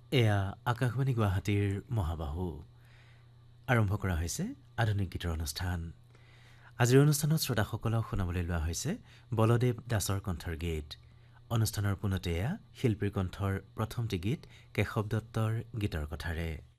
এয়া আকাশবাণী গুৱাহাটীৰ মহাবাহু। আৰম্ভ কৰা হৈছে আধুনিক গীতৰ অনুষ্ঠান। আজিৰ অনুষ্ঠানত শ্ৰোতাসকলক শুনাবলৈ লোৱা হৈছে বলদেৱ দাসৰ কণ্ঠৰ গীত। অনুষ্ঠানৰ পোনতে এয়া শিল্পীৰ কণ্ঠৰ প্ৰথমটি গীত কেশৱ দত্তৰ গীতৰ কথাৰে।